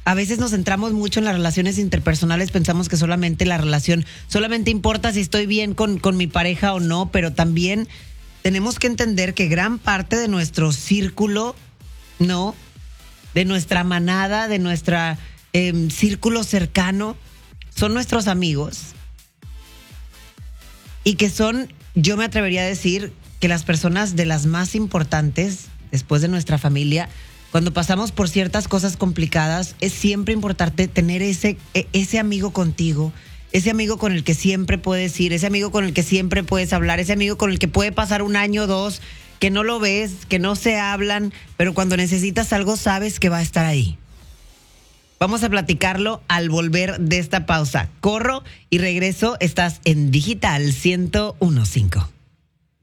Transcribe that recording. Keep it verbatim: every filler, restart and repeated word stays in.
a veces nos centramos mucho en las relaciones interpersonales, pensamos que solamente la relación, solamente importa si estoy bien con, con mi pareja o no, pero también tenemos que entender que gran parte de nuestro círculo, ¿no? De nuestra manada, de nuestro eh, círculo cercano, son nuestros amigos. Y que son, yo me atrevería a decir, que las personas de las más importantes, después de nuestra familia, cuando pasamos por ciertas cosas complicadas, es siempre importante tener ese, ese amigo contigo, ese amigo con el que siempre puedes ir, ese amigo con el que siempre puedes hablar, ese amigo con el que puede pasar un año o dos, que no lo ves, que no se hablan, pero cuando necesitas algo sabes que va a estar ahí. Vamos a platicarlo al volver de esta pausa. Corro y regreso. Estás en Digital ciento uno punto cinco.